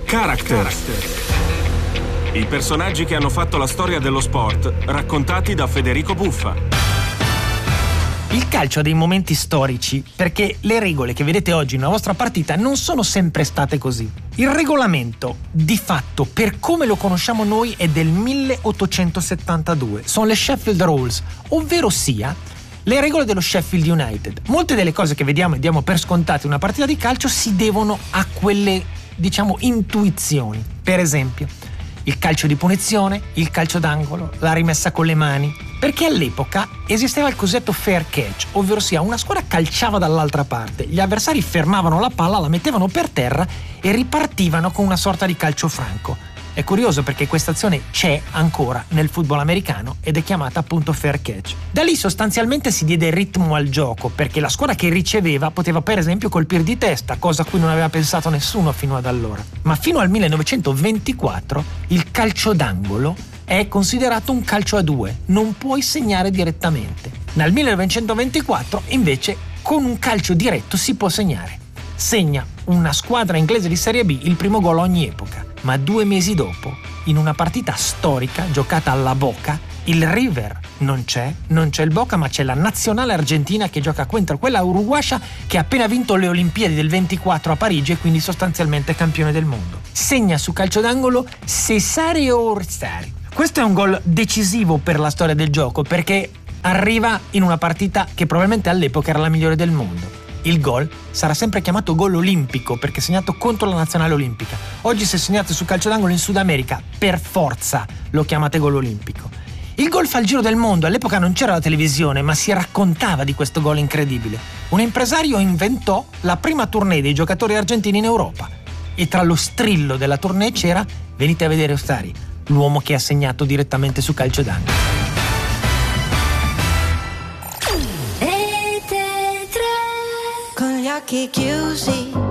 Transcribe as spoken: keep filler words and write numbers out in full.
Character. I personaggi che hanno fatto la storia dello sport, raccontati da Federico Buffa. Il calcio ha dei momenti storici perché le regole che vedete oggi nella vostra partita non sono sempre state così. Il regolamento, di fatto, per come lo conosciamo noi, è del milleottocentosettantadue. Sono le Sheffield Rules, ovvero sia le regole dello Sheffield United. Molte delle cose che vediamo e diamo per scontate in una partita di calcio si devono a quelle, diciamo, intuizioni. Per esempio, il calcio di punizione, il calcio d'angolo, la rimessa con le mani. Perché all'epoca esisteva il cosiddetto fair catch, ovvero sia una squadra calciava dall'altra parte, gli avversari fermavano la palla, la mettevano per terra e ripartivano con una sorta di calcio franco. È curioso perché questa azione c'è ancora nel football americano ed è chiamata appunto fair catch. Da lì sostanzialmente si diede ritmo al gioco, perché la squadra che riceveva poteva per esempio colpire di testa, cosa a cui non aveva pensato nessuno fino ad allora. Ma fino al millenovecentoventiquattro il calcio d'angolo è considerato un calcio a due, non puoi segnare direttamente. Nel millenovecentoventiquattro invece con un calcio diretto si può segnare. Segna una squadra inglese di Serie B il primo gol ogni epoca. Ma due mesi dopo, in una partita storica giocata alla Boca, il River non c'è, non c'è il Boca, ma c'è la nazionale argentina che gioca contro quella uruguaya che ha appena vinto le Olimpiadi del ventiquattro a Parigi e quindi sostanzialmente campione del mondo. Segna su calcio d'angolo Cesare Orsari. Questo è un gol decisivo per la storia del gioco perché arriva in una partita che probabilmente all'epoca era la migliore del mondo. Il gol sarà sempre chiamato gol olimpico perché è segnato contro la nazionale olimpica. Oggi se segnate su calcio d'angolo in Sud America, per forza lo chiamate gol olimpico. Il gol fa il giro del mondo, all'epoca non c'era la televisione, ma si raccontava di questo gol incredibile. Un impresario inventò la prima tournée dei giocatori argentini in Europa e tra lo strillo della tournée c'era "venite a vedere Orsari", l'uomo che ha segnato direttamente su calcio d'angolo. Con gli occhi chiusi